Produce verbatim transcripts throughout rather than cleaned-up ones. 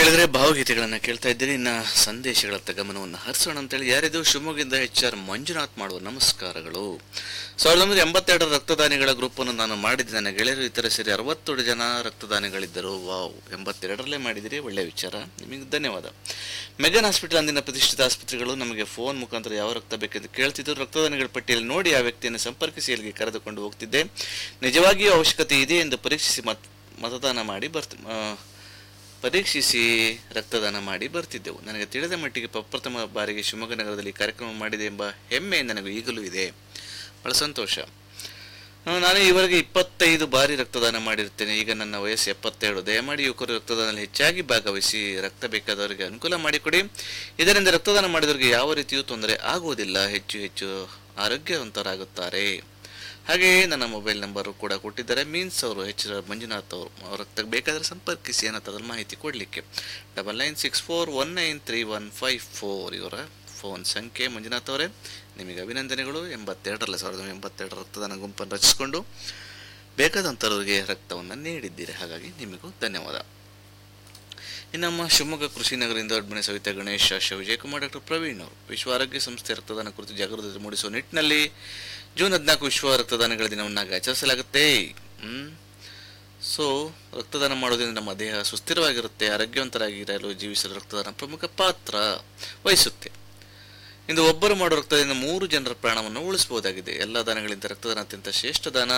ಕೇಳಿದ್ರೆ ಭಾವಗೀತೆಗಳನ್ನ ಕೇಳ್ತಾ ಇದ್ದೀರಿ. ಇನ್ನ ಸಂದೇಶಗಳತ್ತ ಗಮನವನ್ನು ಹರಿಸೋಣ ಅಂತೇಳಿ ಯಾರಿದು ಶಿವಮೊಗ್ಗದಿಂದ ಎಚ್ ಆರ್ ಮಂಜುನಾಥ್ ಮಾಡುವ ನಮಸ್ಕಾರಗಳು. ಸಾವಿರದ ಒಂಬೈನೂರ ಎಂಬತ್ತೆರಡರ ರಕ್ತದಾನಿಗಳ ಗ್ರೂಪ್ ಅನ್ನು ನಾನು ಮಾಡಿದ್ದೆ. ನನ್ನ ಗೆಳೆಯರು ಇತರ ಸೇರಿ ಅರವತ್ತೇಳು ಜನ ರಕ್ತದಾನಿಗಳಿದ್ದರು. ವಾವ್, ಎಂಬತ್ತೆರಡರಲ್ಲೇ ಮಾಡಿದಿರಿ, ಒಳ್ಳೆಯ ವಿಚಾರ, ನಿಮಗೆ ಧನ್ಯವಾದ. ಮೆಗನ್ ಹಾಸ್ಪಿಟಲ್ ಅಂದಿನ ಪ್ರತಿಷ್ಠಿತ ಆಸ್ಪತ್ರೆಗಳು ನಮಗೆ ಫೋನ್ ಮುಖಾಂತರ ಯಾವ ರಕ್ತ ಬೇಕೆಂದು ಕೇಳ್ತಿದ್ರು. ರಕ್ತದಾನಿಗಳ ಪಟ್ಟಿಯಲ್ಲಿ ನೋಡಿ ಆ ವ್ಯಕ್ತಿಯನ್ನು ಸಂಪರ್ಕಿಸಿ ಅಲ್ಲಿಗೆ ಕರೆದುಕೊಂಡು ಹೋಗ್ತಿದ್ದೆ. ನಿಜವಾಗಿಯೂ ಅವಶ್ಯಕತೆ ಇದೆ ಎಂದು ಪರೀಕ್ಷಿಸಿ ಮತ್ ಮತದಾನ ಮಾಡಿ ಬರ್ತ ಪರೀಕ್ಷಿಸಿ ರಕ್ತದಾನ ಮಾಡಿ ಬರ್ತಿದ್ದೆವು. ನನಗೆ ತಿಳಿದ ಮಟ್ಟಿಗೆ ಪ್ರಪ್ರಥಮ ಬಾರಿಗೆ ಶಿವಮೊಗ್ಗ ನಗರದಲ್ಲಿ ಕಾರ್ಯಕ್ರಮ ಮಾಡಿದೆ ಎಂಬ ಹೆಮ್ಮೆ ನನಗೂ ಈಗಲೂ ಇದೆ. ಬಹಳ ಸಂತೋಷ. ನಾನು ಈವರೆಗೆ ಇಪ್ಪತ್ತೈದು ಬಾರಿ ರಕ್ತದಾನ ಮಾಡಿರ್ತೇನೆ. ಈಗ ನನ್ನ ವಯಸ್ಸು ಎಪ್ಪತ್ತೆರಡು. ದಯಮಾಡಿ ಯುವಕರು ರಕ್ತದಾನದಲ್ಲಿ ಹೆಚ್ಚಾಗಿ ಭಾಗವಹಿಸಿ ರಕ್ತ ಬೇಕಾದವರಿಗೆ ಅನುಕೂಲ ಮಾಡಿಕೊಡಿ. ಇದರಿಂದ ರಕ್ತದಾನ ಮಾಡಿದವರಿಗೆ ಯಾವ ರೀತಿಯೂ ತೊಂದರೆ ಆಗುವುದಿಲ್ಲ, ಹೆಚ್ಚು ಹೆಚ್ಚು ಆರೋಗ್ಯವಂತರಾಗುತ್ತಾರೆ. ಹಾಗೆಯೇ ನನ್ನ ಮೊಬೈಲ್ ನಂಬರು ಕೂಡ ಕೊಟ್ಟಿದ್ದಾರೆ. ಮೀನ್ಸ್ ಅವರು ಎಚ್ ಆರ್ ಮಂಜುನಾಥ್ ಅವರು. ಅವ್ರ ರಕ್ತ ಬೇಕಾದರೆ ಸಂಪರ್ಕಿಸಿ ಅನ್ನೋದ್ರ ಮಾಹಿತಿ ಕೊಡಲಿಕ್ಕೆ. Double nine six four one nine three one five four ಇವರ ಫೋನ್ ಸಂಖ್ಯೆ. ಮಂಜುನಾಥ್ ಅವರೇ, ನಿಮಗೆ ಅಭಿನಂದನೆಗಳು. ಎಂಬತ್ತೆರಡರಲ್ಲಿ ಸಾವಿರದ ಒಂಬೈನೂರ ಎಂಬತ್ತೆರಡರ ರಕ್ತದಾನ ಗುಂಪನ್ನು ರಚಿಸಿಕೊಂಡು ಬೇಕಾದಂಥವ್ರಿಗೆ ರಕ್ತವನ್ನು ನೀಡಿದ್ದೀರಿ. ಹಾಗಾಗಿ ನಿಮಗೂ ಧನ್ಯವಾದ. ಇನ್ನು ನಮ್ಮ ಶಿವಮೊಗ್ಗ ಕೃಷಿ ನಗರದಿಂದ ಅಡ್ಮನೆ ಸವಿತಾ ಗಣೇಶ್, ಆಶಾ ವಿಜಯಕುಮಾರ್, ಡಾಕ್ಟರ್ ಪ್ರವೀಣ್ ಅವರು. ವಿಶ್ವ ಆರೋಗ್ಯ ಸಂಸ್ಥೆ ರಕ್ತದಾನ ಕುರಿತು ಜಾಗೃತಿ ಮೂಡಿಸುವ ನಿಟ್ಟಿನಲ್ಲಿ ಜೂನ್ ಹದಿನಾಲ್ಕು ವಿಶ್ವ ರಕ್ತದಾನಗಳ ದಿನವನ್ನಾಗಿ ಆಚರಿಸಲಾಗುತ್ತೆ. ಹ್ಮ್ ಸೊ ರಕ್ತದಾನ ಮಾಡೋದ್ರಿಂದ ನಮ್ಮ ದೇಹ ಸುಸ್ಥಿರವಾಗಿರುತ್ತೆ. ಆರೋಗ್ಯವಂತರಾಗಿರಲು ಜೀವಿಸಲು ರಕ್ತದಾನ ಪ್ರಮುಖ ಪಾತ್ರ ವಹಿಸುತ್ತೆ. ಇಂದು ಒಬ್ಬರು ಮಾಡುವ ರಕ್ತದಿಂದ ಮೂರು ಜನರ ಪ್ರಾಣವನ್ನು ಉಳಿಸಬಹುದಾಗಿದೆ. ಎಲ್ಲ ದಾನಗಳಿಂದ ರಕ್ತದಾನ ಅತ್ಯಂತ ಶ್ರೇಷ್ಠ ದಾನ.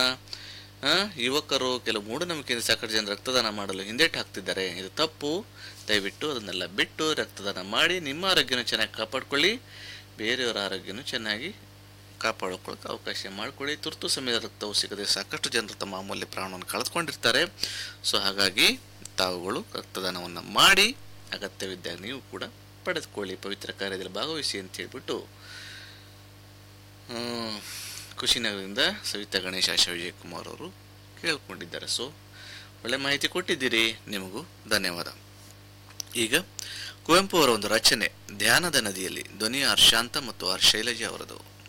ಯುವಕರು ಕೆಲವು ಮೂಢನಂಬಿಕೆಯಿಂದ ಸಾಕಷ್ಟು ಜನ ರಕ್ತದಾನ ಮಾಡಲು ಹಿಂದೇಟು ಹಾಕ್ತಿದ್ದಾರೆ. ಇದು ತಪ್ಪು. ದಯವಿಟ್ಟು ಅದನ್ನೆಲ್ಲ ಬಿಟ್ಟು ರಕ್ತದಾನ ಮಾಡಿ ನಿಮ್ಮ ಆರೋಗ್ಯನ ಚೆನ್ನಾಗಿ ಕಾಪಾಡ್ಕೊಳ್ಳಿ, ಬೇರೆಯವರ ಆರೋಗ್ಯನೂ ಚೆನ್ನಾಗಿ ಕಾಪಾಡಿಕೊಳ್ಳೋಕೆ ಅವಕಾಶ ಮಾಡಿಕೊಳ್ಳಿ. ತುರ್ತು ಸಮಯದ ರಕ್ತವು ಸಿಗದೆ ಸಾಕಷ್ಟು ಜನರು ತಮ್ಮ ಅಮೂಲ್ಯ ಪ್ರಾಣವನ್ನು ಕಳೆದುಕೊಂಡಿರ್ತಾರೆ. ಸೊ ಹಾಗಾಗಿ ತಾವುಗಳು ರಕ್ತದಾನವನ್ನು ಮಾಡಿ ಅಗತ್ಯವಿದ್ದಾಗ ನೀವು ಕೂಡ ಪಡೆದುಕೊಳ್ಳಿ, ಪವಿತ್ರ ಕಾರ್ಯದಲ್ಲಿ ಭಾಗವಹಿಸಿ ಅಂತ ಹೇಳ್ಬಿಟ್ಟು ಕುಶಿನಗರದಿಂದ ಸವಿತಾ ಗಣೇಶ್, ಆಶಾ ವಿಜಯಕುಮಾರ್ ಅವರು ಕೇಳ್ಕೊಂಡಿದ್ದಾರೆ. ಸೊ ಒಳ್ಳೆ ಮಾಹಿತಿ ಕೊಟ್ಟಿದ್ದೀರಿ, ನಿಮಗೂ ಧನ್ಯವಾದ. ಈಗ ಕುವೆಂಪು ಅವರ ಒಂದು ರಚನೆ ಧ್ಯಾನದ ನದಿಯಲ್ಲಿ, ಧ್ವನಿ ಆರ್ ಶಾಂತ ಮತ್ತು ಆರ್ ಶೈಲಜಾ ಅವರದು.